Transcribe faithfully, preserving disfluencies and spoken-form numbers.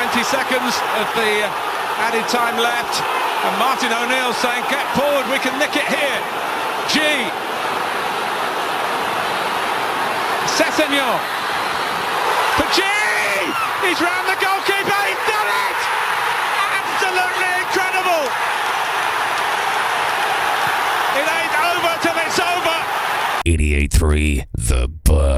twenty seconds of the added time left, and Martin O'Neill saying, get forward, we can nick it here. G. Sessegnon. For G! He's round the goalkeeper, he's done it! Absolutely incredible! It ain't over till it's over! eighty-eight point three The Buzz.